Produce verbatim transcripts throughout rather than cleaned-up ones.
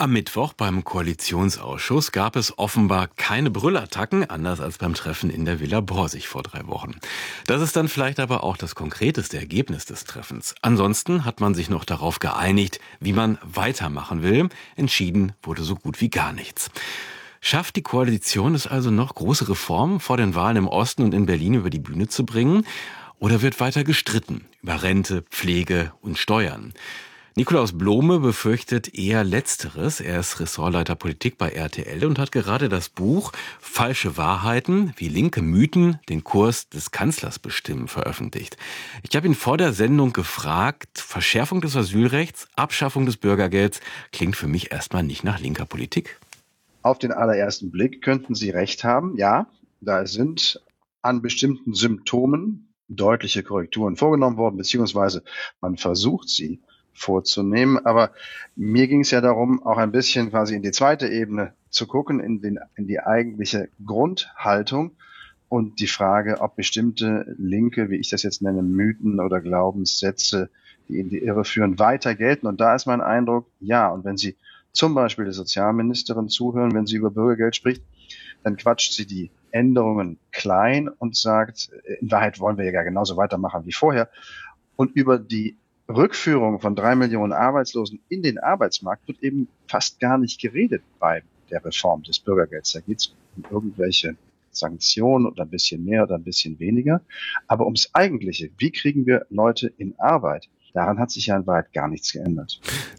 Am Mittwoch beim Koalitionsausschuss gab es offenbar keine Brüllattacken, anders als beim Treffen in der Villa Borsig vor drei Wochen. Das ist dann vielleicht aber auch das konkreteste Ergebnis des Treffens. Ansonsten hat man sich noch darauf geeinigt, wie man weitermachen will. Entschieden wurde so gut wie gar nichts. Schafft die Koalition es also noch, große Reformen vor den Wahlen im Osten und in Berlin über die Bühne zu bringen? Oder wird weiter gestritten über Rente, Pflege und Steuern? Nikolaus Blome befürchtet eher Letzteres. Er ist Ressortleiter Politik bei R T L und hat gerade das Buch Falsche Wahrheiten, wie linke Mythen den Kurs des Kanzlers bestimmen, veröffentlicht. Ich habe ihn vor der Sendung gefragt, Verschärfung des Asylrechts, Abschaffung des Bürgergelds, klingt für mich erstmal nicht nach linker Politik. Auf den allerersten Blick könnten Sie recht haben. Ja, da sind an bestimmten Symptomen deutliche Korrekturen vorgenommen worden, beziehungsweise man versucht sie vorzunehmen. Aber mir ging es ja darum, auch ein bisschen quasi in die zweite Ebene zu gucken, in, den, in die eigentliche Grundhaltung und die Frage, ob bestimmte linke, wie ich das jetzt nenne, Mythen oder Glaubenssätze, die in die Irre führen, weiter gelten. Und da ist mein Eindruck, ja. Und wenn Sie zum Beispiel der Sozialministerin zuhören, wenn sie über Bürgergeld spricht, dann quatscht sie die Änderungen klein und sagt, in Wahrheit wollen wir ja genauso weitermachen wie vorher. Und über die Rückführung von drei Millionen Arbeitslosen in den Arbeitsmarkt wird eben fast gar nicht geredet bei der Reform des Bürgergelds. Da geht es um irgendwelche Sanktionen oder ein bisschen mehr oder ein bisschen weniger. Aber ums Eigentliche, wie kriegen wir Leute in Arbeit? Daran hat sich ja in Wahrheit gar nichts geändert.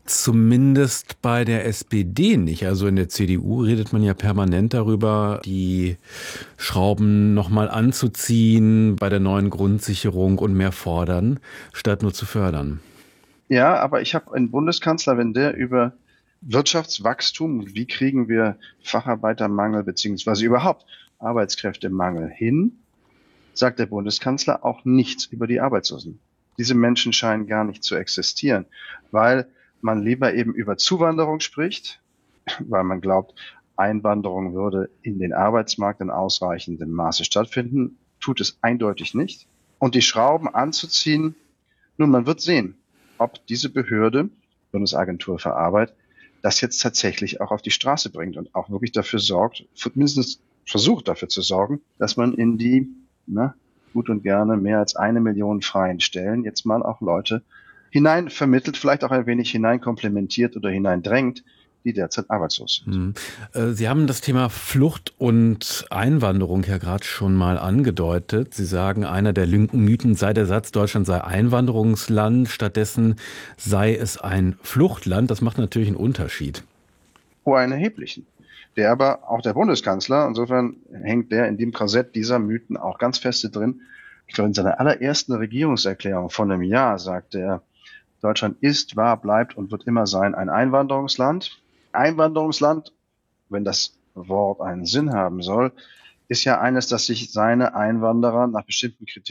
Zumindest bei der S P D nicht. Also in der C D U redet man ja permanent darüber, die Schrauben nochmal anzuziehen bei der neuen Grundsicherung und mehr fordern, statt nur zu fördern. Ja, aber ich habe einen Bundeskanzler, wenn der über Wirtschaftswachstum, wie kriegen wir Facharbeitermangel beziehungsweise überhaupt Arbeitskräftemangel hin, sagt der Bundeskanzler auch nichts über die Arbeitslosen. Diese Menschen scheinen gar nicht zu existieren, weil man lieber eben über Zuwanderung spricht, weil man glaubt, Einwanderung würde in den Arbeitsmarkt in ausreichendem Maße stattfinden, tut es eindeutig nicht. Und die Schrauben anzuziehen, nun, man wird sehen, ob diese Behörde, Bundesagentur für Arbeit, das jetzt tatsächlich auch auf die Straße bringt und auch wirklich dafür sorgt, mindestens versucht dafür zu sorgen, dass man in die, na, gut und gerne mehr als eine Million freien Stellen jetzt mal auch Leute hinein vermittelt, vielleicht auch ein wenig hineinkomplementiert oder hineindrängt, die derzeit arbeitslos sind. Sie haben das Thema Flucht und Einwanderung ja gerade schon mal angedeutet. Sie sagen, einer der linken Mythen sei der Satz, Deutschland sei Einwanderungsland, stattdessen sei es ein Fluchtland. Das macht natürlich einen Unterschied. Oh, einen erheblichen. Der aber auch der Bundeskanzler, insofern hängt der in dem Korsett dieser Mythen auch ganz feste drin. Ich glaube, in seiner allerersten Regierungserklärung von einem Jahr sagte er, Deutschland ist, war, bleibt und wird immer sein ein Einwanderungsland. Einwanderungsland, wenn das Wort einen Sinn haben soll, ist ja eines, das sich seine Einwanderer nach bestimmten Kriterien